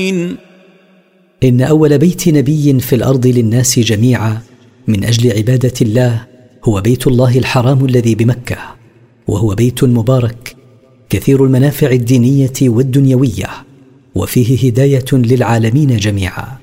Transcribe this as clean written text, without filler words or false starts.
إن أول بيت نبي في الأرض للناس جميعا من أجل عبادة الله هو بيت الله الحرام الذي بمكة، وهو بيت مبارك كثير المنافع الدينية والدنيوية، وفيه هداية للعالمين جميعا.